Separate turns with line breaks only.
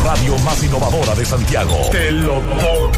radio más innovadora de Santiago. Te lo toca.